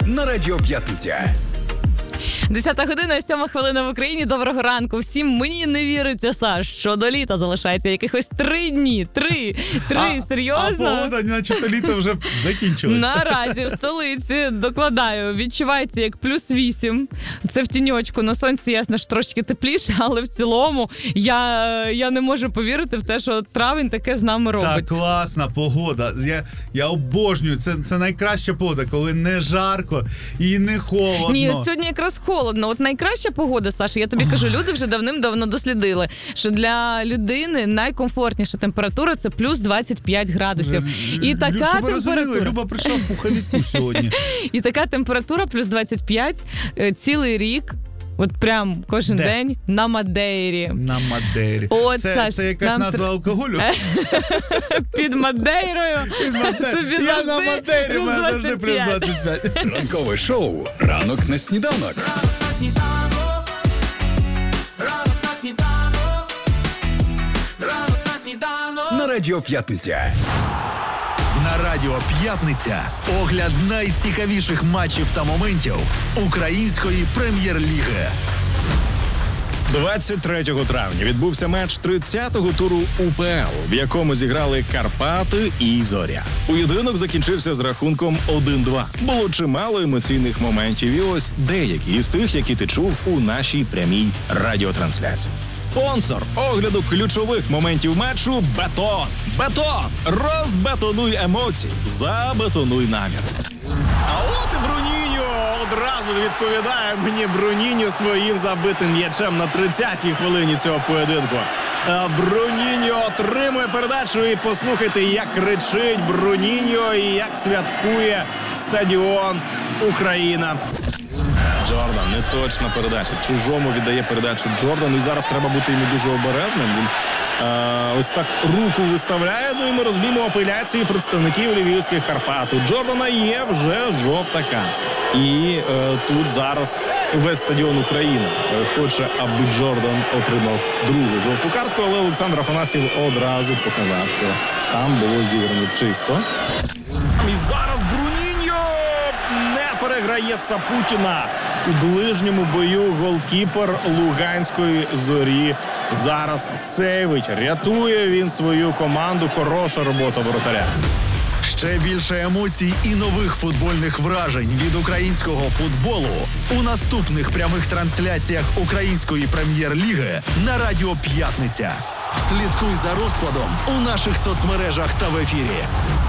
на Радіо П'ятниця. 10 година, 7 хвилина в Україні. Доброго ранку всім. Мені не віриться, Саш, що до літа залишається якихось 3 дні. Три, серйозно? А погода, начебто літо вже закінчилось. Наразі в столиці, докладаю, відчувається як +8. Це в тіньочку, на сонці, ясно, ж трошки тепліше, але в цілому я не можу повірити в те, що травень таке з нами робить. Так, класна погода. Я обожнюю. Це найкраща погода, коли не жарко і не холодно. Ні, от сьогодні якраз холодно. От найкраща погода, Саша, я тобі кажу, люди вже давним-давно дослідили, що для людини найкомфортніша температура – це +25 градусів. І така температура... Люба прийшла в пуховику сьогодні. І така температура +25 цілий рік. От прям кожен день на Мадейрі. На Мадейрі. От, це якась назва алкоголю? Під Мадейрою. Я на Мадейрі, мене завжди +25. Ранкове шоу «Ранок на сніданок». На Радіо П'ятниця. На Радіо П'ятниця огляд найцікавіших матчів та моментів української прем'єр-ліги. 23 травня відбувся матч 30-го туру УПЛ, в якому зіграли Карпати і Зоря. Поєдинок закінчився з рахунком 1-2. Було чимало емоційних моментів, і ось деякі із тих, які ти чув у нашій прямій радіотрансляції. Спонсор огляду ключових моментів матчу – «Бетон». «Бетон» – розбетонуй емоції, забетонуй намір. А от і Бруніньо одразу ж відповідає мені Бруніньо своїм забитим м'ячем на 30-й хвилині цього поєдинку. Бруніньо отримує передачу і послухайте, як кричить Бруніньо і як святкує стадіон Україна. Джордан, неточна передача. Чужому віддає передачу Джордану. І зараз треба бути йому дуже обережним. Він ось так руку виставляє, ну і ми розуміємо апеляції представників львівських Карпат. У Джордана є вже жовта картка. І тут зараз весь стадіон України хоче, аби Джордан отримав другу жовту картку, але Олександр Афанасьєв одразу показав, що там було зіграно чисто. І зараз Бруніньо не переграє Сапутіна. У ближньому бою голкіпер Луганської Зорі зараз сейвить. Рятує він свою команду. Хороша робота воротаря. Ще більше емоцій і нових футбольних вражень від українського футболу у наступних прямих трансляціях української прем'єр-ліги на Радіо П'ятниця. Слідкуй за розкладом у наших соцмережах та в ефірі.